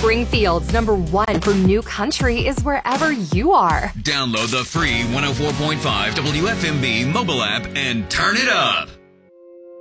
Springfield's #1 for new country is wherever you are. Download the free 104.5 WFMB mobile app and turn it up.